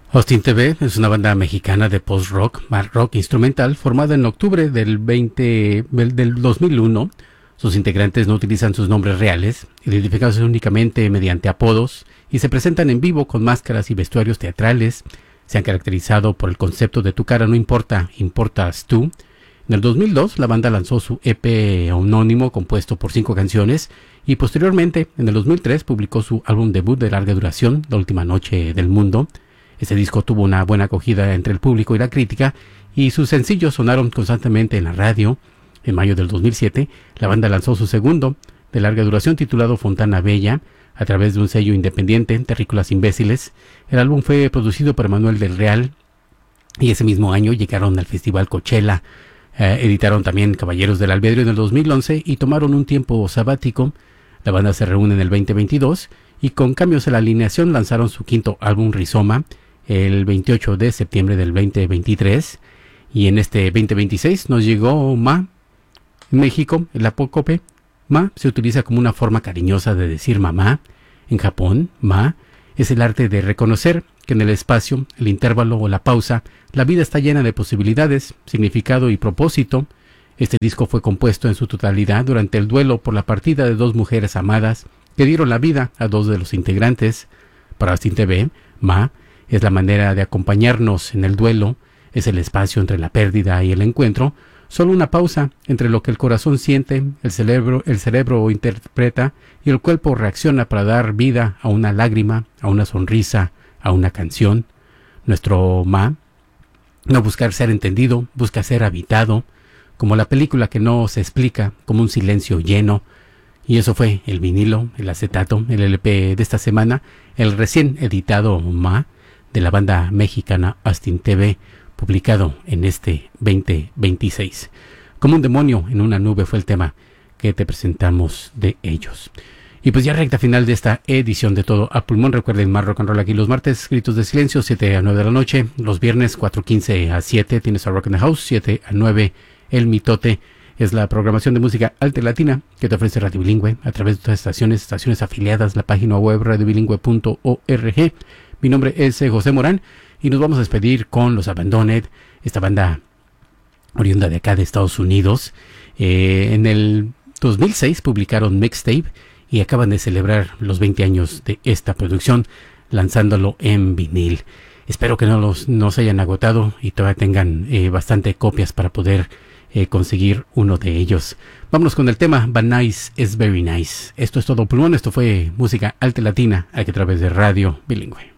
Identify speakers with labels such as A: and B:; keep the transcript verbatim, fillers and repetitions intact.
A: Austin T V es una banda mexicana de post-rock, hard rock instrumental, formada en octubre del, veinte, del dos mil uno. Sus integrantes no utilizan sus nombres reales, identificados únicamente mediante apodos, y se presentan en vivo con máscaras y vestuarios teatrales. Se han caracterizado por el concepto de tu cara no importa, importas tú. En el dos mil dos, la banda lanzó su E P anónimo compuesto por cinco canciones, y posteriormente, en el dos mil tres, publicó su álbum debut de larga duración, La Última Noche del Mundo. Este disco tuvo una buena acogida entre el público y la crítica, y sus sencillos sonaron constantemente en la radio. En mayo del dos mil siete, la banda lanzó su segundo, de larga duración, titulado Fontana Bella, a través de un sello independiente, Terrícolas Imbéciles. El álbum fue producido por Manuel del Real, y ese mismo año llegaron al Festival Coachella. Eh, editaron también Caballeros del Albedrío en el dos mil once y tomaron un tiempo sabático. La banda se reúne en el veinte veintidós y con cambios en la alineación lanzaron su quinto álbum, Rizoma, el veintiocho de septiembre del veinte veintitrés, y en este veinte veintiséis nos llegó Ma. En México, el apócope Ma se utiliza como una forma cariñosa de decir mamá. En Japón, Ma es el arte de reconocer que en el espacio, el intervalo o la pausa, la vida está llena de posibilidades, significado y propósito. Este disco fue compuesto en su totalidad durante el duelo por la partida de dos mujeres amadas que dieron la vida a dos de los integrantes. Para Austin T V, Ma es la manera de acompañarnos en el duelo, es el espacio entre la pérdida y el encuentro, solo una pausa entre lo que el corazón siente, el cerebro, el cerebro interpreta y el cuerpo reacciona para dar vida a una lágrima, a una sonrisa, a una canción. Nuestro Ma no busca ser entendido, busca ser habitado, como la película que no se explica, como un silencio lleno. Y eso fue el vinilo, el acetato, el L P de esta semana, el recién editado Ma, de la banda mexicana Austin T V, publicado en este veinte veintiséis. Como un demonio en una nube fue el tema que te presentamos de ellos. Y pues ya recta final de esta edición de Todo a Pulmón. Recuerden, más rock and roll aquí los martes, Gritos de Silencio, siete a nueve de la noche. Los viernes, cuatro quince a siete, tienes a Rock in the House, siete a nueve, El Mitote. Es la programación de música alta latina que te ofrece Radio Bilingüe a través de otras estaciones, estaciones afiliadas, la página web radio bilingüe punto org. Mi nombre es eh, José Morán y nos vamos a despedir con Los Abandoned, esta banda oriunda de acá de Estados Unidos. Eh, en el dos mil seis publicaron Mixtape y acaban de celebrar los veinte años de esta producción lanzándolo en vinil. Espero que no los no se hayan agotado y todavía tengan eh, bastante copias para poder eh, conseguir uno de ellos. Vámonos con el tema Van Nice is Very Nice. Esto es Todo Pulmón. Esto fue música alta latina aquí a través de Radio Bilingüe.